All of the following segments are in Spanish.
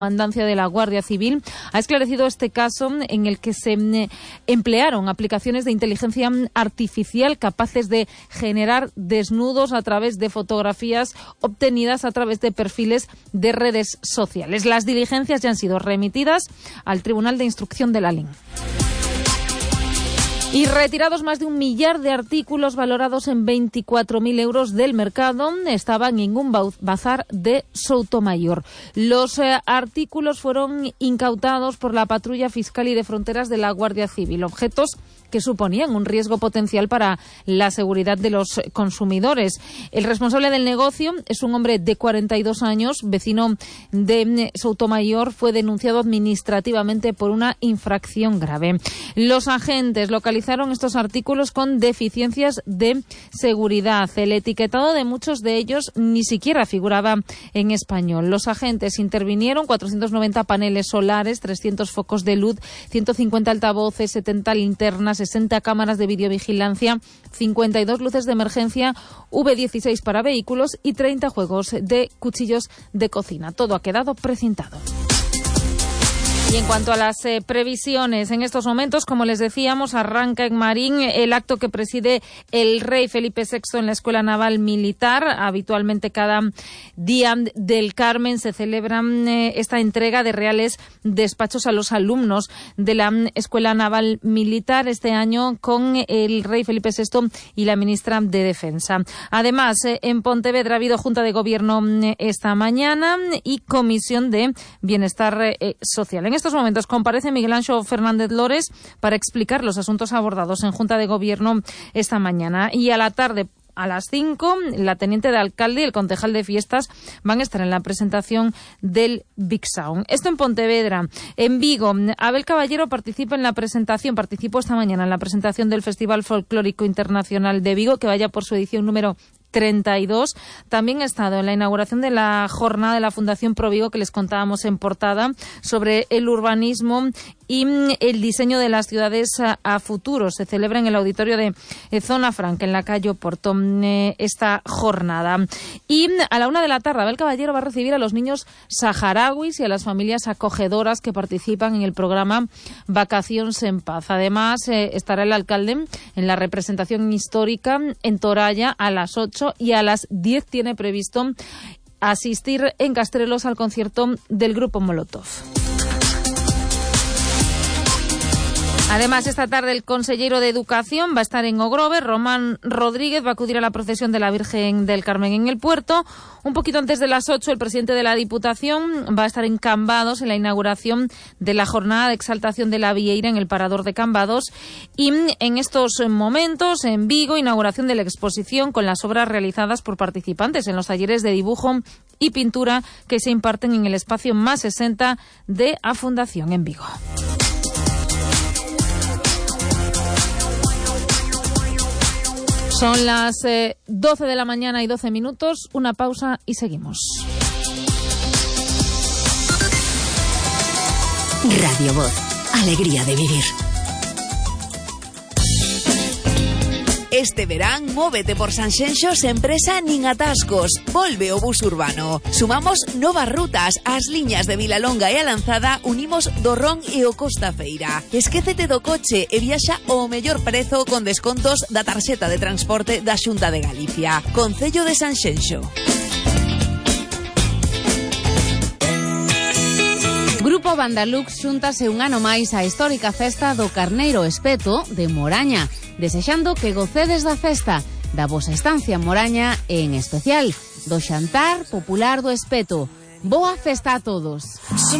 Comandancia de la Guardia Civil ha esclarecido este caso en el que se emplearon aplicaciones de inteligencia artificial capaces de generar desnudos a través de fotografías obtenidas a través de perfiles de redes sociales. Las diligencias ya han sido remitidas al Tribunal de Instrucción de Lalín. Y retirados más de 1 millar de artículos valorados en 24.000 euros del mercado estaban en un bazar de Soutomayor. Los artículos fueron incautados por la Patrulla Fiscal y de Fronteras de la Guardia Civil, objetos que suponían un riesgo potencial para la seguridad de los consumidores. El responsable del negocio es un hombre de 42 años, vecino de Soutomayor, fue denunciado administrativamente por una infracción grave. Los agentes localizaron estos artículos con deficiencias de seguridad. El etiquetado de muchos de ellos ni siquiera figuraba en español. Los agentes intervinieron 490 paneles solares, 300 focos de luz, 150 altavoces, 70 linternas, 60 cámaras de videovigilancia, 52 luces de emergencia, V16 para vehículos y 30 juegos de cuchillos de cocina. Todo ha quedado precintado. Y en cuanto a las previsiones, en estos momentos, como les decíamos, arranca en Marín el acto que preside el rey Felipe VI en la Escuela Naval Militar. Habitualmente cada día del Carmen se celebra esta entrega de reales despachos a los alumnos de la Escuela Naval Militar, este año con el rey Felipe VI y la ministra de Defensa. Además, en Pontevedra ha habido Junta de Gobierno esta mañana y Comisión de Bienestar Social. En estos momentos comparece Miguel Anxo Fernández Lores para explicar los asuntos abordados en Junta de Gobierno esta mañana. Y a la tarde, a las 5, la teniente de alcalde y el concejal de fiestas van a estar en la presentación del Big Sound. Esto en Pontevedra. En Vigo, Abel Caballero participó esta mañana en la presentación del Festival Folclórico Internacional de Vigo, que vaya por su edición número 32. También ha estado en la inauguración de la jornada de la Fundación Pro Vigo que les contábamos en portada sobre el urbanismo y el diseño de las ciudades a futuro. Se celebra en el auditorio de Zona Franca, en la calle Oporto, esta jornada. Y a la 1 de la tarde, Abel Caballero va a recibir a los niños saharauis y a las familias acogedoras que participan en el programa Vacaciones en Paz. Además, estará el alcalde en la representación histórica en Toralla a las 8 y a las 10 tiene previsto asistir en Castrelos al concierto del grupo Molotov. Además, esta tarde el consejero de Educación va a estar en Ogrove. Román Rodríguez va a acudir a la procesión de la Virgen del Carmen en el puerto. Un poquito antes de las 8, el presidente de la Diputación va a estar en Cambados en la inauguración de la jornada de exaltación de la Vieira en el Parador de Cambados. Y en estos momentos, en Vigo, inauguración de la exposición con las obras realizadas por participantes en los talleres de dibujo y pintura que se imparten en el espacio Más 60 de A Fundación en Vigo. Son las 12 de la mañana y 12 minutos. Una pausa y seguimos. Radio Voz. Alegría de vivir. Este verán, móvete por Sanxenxo sen presa nin atascos. Volve o bus urbano. Sumamos novas rutas. As liñas de Vilalonga e a Lanzada unimos do Ron e o Costa Feira. Esquécete do coche e viaxa ao mellor prezo con descontos da tarxeta de transporte da Xunta de Galicia. Concello de Sanxenxo. Grupo Bandalux xúntase un ano máis á histórica festa do Carneiro Espeto de Moraña, desexando que gocedes da festa, da vosa estancia en Moraña e, en especial, do xantar popular do Espeto. Boa festa a todos.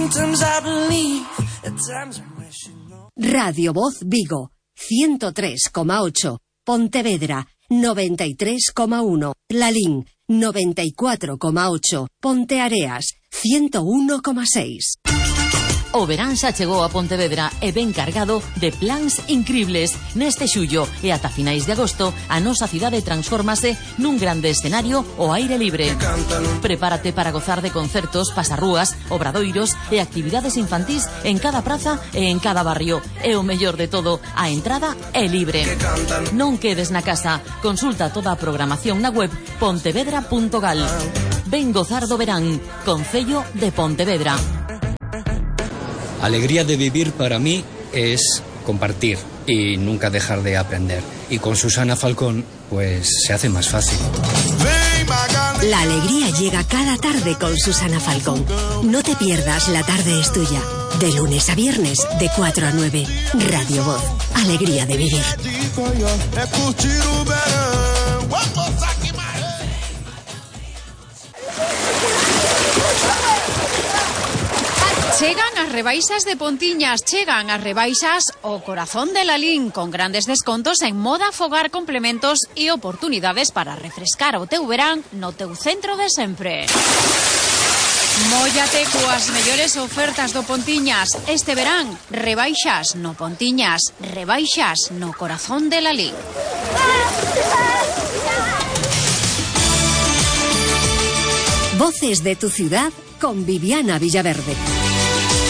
Radio Voz Vigo, 103,8. Pontevedra, 93,1. Lalín, 94,8. Ponteareas, 101,6. O verán xa chegou a Pontevedra e ben cargado de plans incribles. Neste xullo e ata finais de agosto, a nosa cidade transfórmase nun grande escenario ao aire libre. Prepárate para gozar de concertos, pasarrúas, obradoiros e actividades infantís en cada praza e en cada barrio. E o mellor de todo, a entrada é libre. Non quedes na casa. Consulta toda a programación na web pontevedra.gal. Ven gozar do verán. Concello de Pontevedra. Alegría de vivir para mí es compartir y nunca dejar de aprender. Y con Susana Falcón, pues se hace más fácil. La alegría llega cada tarde con Susana Falcón. No te pierdas La tarde es tuya. De lunes a viernes, de 4 a 9. Radio Voz. Alegría de vivir. Chegan as rebaixas de Pontiñas, chegan as rebaixas o corazón de Lalín, con grandes descontos en moda, fogar, complementos e oportunidades para refrescar o teu verán no teu centro de sempre. Móllate coas mellores ofertas do Pontiñas. Este verán, rebaixas no Pontiñas, rebaixas no corazón de Lalín. Voces de tu ciudad con Viviana Villaverde.